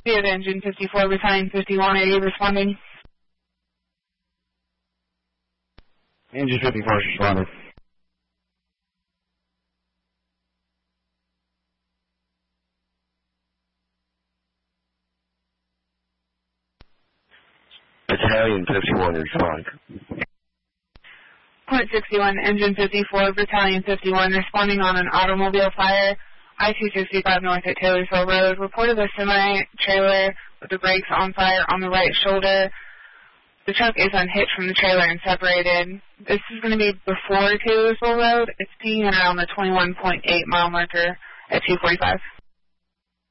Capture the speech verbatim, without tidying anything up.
We have Engine fifty-four, Battalion fifty-one. Are you responding? Engine fifty-four is responding. Battalion fifty-one respond. Point sixty-one, Engine fifty-four, Battalion fifty-one, responding on an automobile fire, I two sixty-five north at Taylorsville Road. Reported a semi-trailer with the brakes on fire on the right shoulder. The truck is unhitched from the trailer and separated. This is going to be before Taylorsville Road. It's peeing around the twenty-one point eight mile marker at two forty-five.